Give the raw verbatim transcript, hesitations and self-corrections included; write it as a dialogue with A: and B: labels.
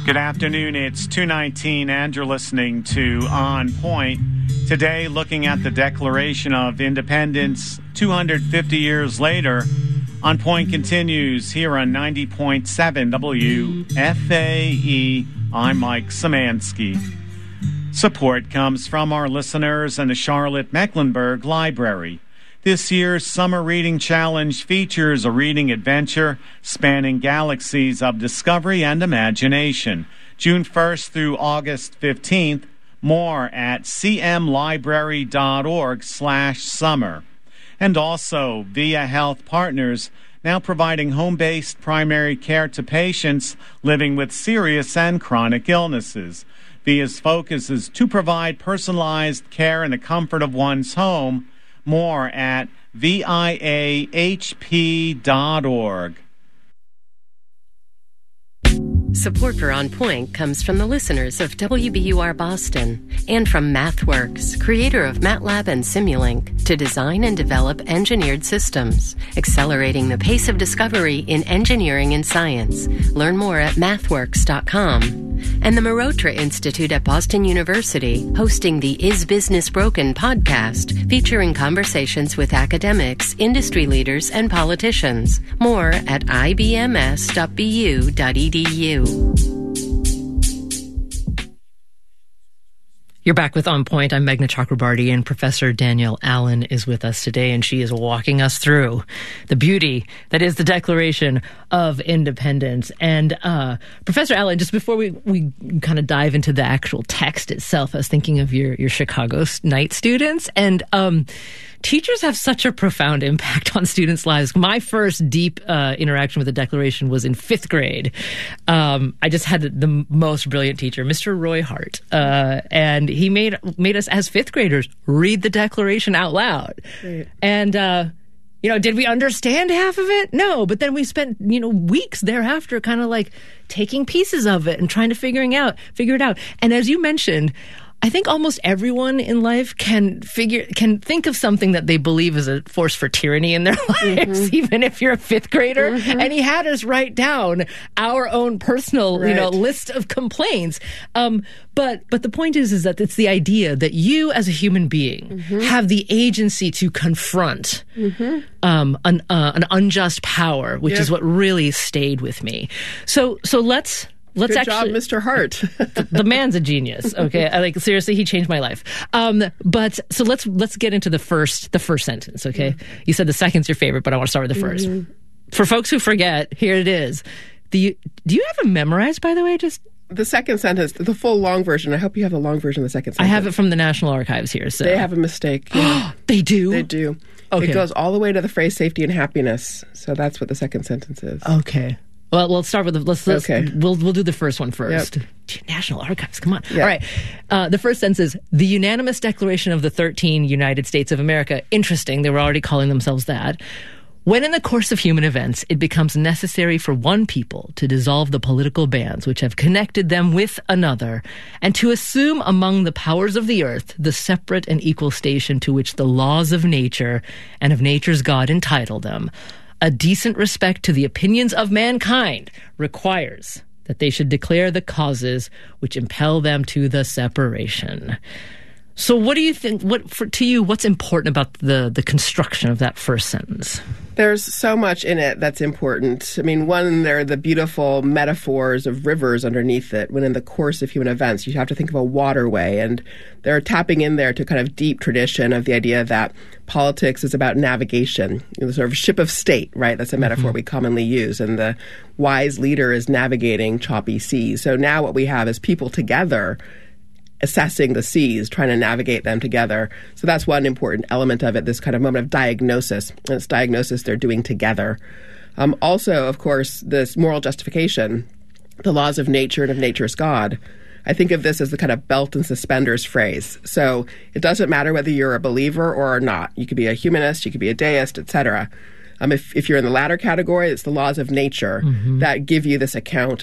A: Good afternoon. It's two nineteen, and you're listening to On Point. Today, looking at the Declaration of Independence two hundred fifty years later. On Point continues here on ninety point seven W F A E. I'm Mike Szymanski. Support comes from our listeners and the Charlotte-Mecklenburg Library. This year's Summer Reading Challenge features a reading adventure spanning galaxies of discovery and imagination. June first through August fifteenth. More at cmlibrary.org slash summer. And also, Via Health Partners, now providing home-based primary care to patients living with serious and chronic illnesses. Via's focus is to provide personalized care in the comfort of one's home. More at V I A H P dot org.
B: Support for On Point comes from the listeners of W B U R Boston and from MathWorks, creator of MATLAB and Simulink, to design and develop engineered systems, accelerating the pace of discovery in engineering and science. Learn more at mathworks dot com. And the Marotra Institute at Boston University, hosting the Is Business Broken podcast, featuring conversations with academics, industry leaders, and politicians. More at I B M S dot B U dot E D U.
C: You're back with On Point. I'm Meghna Chakrabarty, and Professor Danielle Allen is with us today, and she is walking us through the beauty that is the Declaration of Independence. And uh, Professor Allen, just before we, we kind of dive into the actual text itself, I was thinking of your, your Chicago night students, and um, teachers have such a profound impact on students' lives. My first deep uh, interaction with the Declaration was in fifth grade. Um, I just had the most brilliant teacher, Mister Roy Hart, uh, and he made made us as fifth graders read the Declaration out loud. Great. And uh, you know, did we understand half of it? No, but then we spent you know weeks thereafter, kind of like taking pieces of it and trying to figuring out figure it out. And as you mentioned, I think almost everyone in life can figure can think of something that they believe is a force for tyranny in their lives, mm-hmm. even if you're a fifth grader. Mm-hmm. And he had us write down our own personal, right. you know, list of complaints. Um, but but the point is, is that it's the idea that you, as a human being, mm-hmm. have the agency to confront mm-hmm. um, an uh, an unjust power, which yep. is what really stayed with me. So so let's. Let's
D: Good
C: actually,
D: job, Mister Hart.
C: the, the man's a genius. Okay, I, like seriously, he changed my life. Um, but so let's let's get into the first the first sentence. Okay, mm-hmm. You said the second's your favorite, but I want to start with the first. Mm-hmm. For folks who forget, here it is. The do you have it memorized, by the way? Just
D: the second sentence, the full long version. I hope you have the long version of the second sentence.
C: I have it from the National Archives here. So
D: they have a mistake. Yeah.
C: They do.
D: They do.
C: Okay.
D: It goes all the way to the phrase "safety and happiness." So that's what the second sentence is.
C: Okay. Well, let's start with the. Let's, let's
D: okay.
C: We'll we'll do the first one first.
D: Yep.
C: National Archives, come on.
D: Yep.
C: All right. Uh, the first sentence is the unanimous Declaration of the thirteen United States of America. Interesting. They were already calling themselves that. When in the course of human events, it becomes necessary for one people to dissolve the political bands which have connected them with another, and to assume among the powers of the earth the separate and equal station to which the laws of nature and of nature's God entitle them, a decent respect to the opinions of mankind requires that they should declare the causes which impel them to the separation. So what do you think, what for, to you, what's important about the, the construction of that first sentence?
D: There's so much in it that's important. I mean, one, there are the beautiful metaphors of rivers underneath it, when in the course of human events, you have to think of a waterway, and they're tapping in there to kind of deep tradition of the idea that politics is about navigation, you know, sort of ship of state, right? That's a metaphor mm-hmm. we commonly use, and the wise leader is navigating choppy seas. So now what we have is people together assessing the seas, trying to navigate them together. So that's one important element of it, this kind of moment of diagnosis. And it's diagnosis they're doing together. Um, also, of course, this moral justification, the laws of nature and of nature's God. I think of this as the kind of belt and suspenders phrase. So it doesn't matter whether you're a believer or not. You could be a humanist, you could be a deist, et cetera. Um, if, if you're in the latter category, it's the laws of nature mm-hmm. that give you this account